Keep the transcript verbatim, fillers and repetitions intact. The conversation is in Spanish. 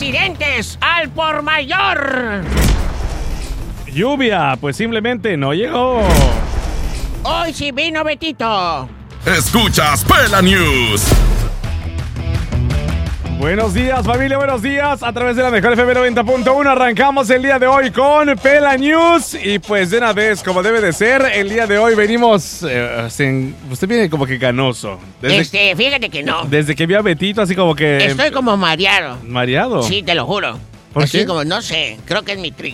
accidentes al por mayor. Lluvia, pues simplemente no llegó. Hoy sí vino Betito. Escuchas Pela News. Buenos días, familia, buenos días. A través de la mejor F M noventa punto uno arrancamos el día de hoy con Pela News. Y pues de una vez, como debe de ser, el día de hoy venimos... Eh, sin, usted viene como que ganoso. Desde, Este, fíjate que no. Desde que vi a Betito, así como que... Estoy como mareado. ¿Mareado? Sí, te lo juro. ¿Por Así qué? como, no sé, creo que es mi tri.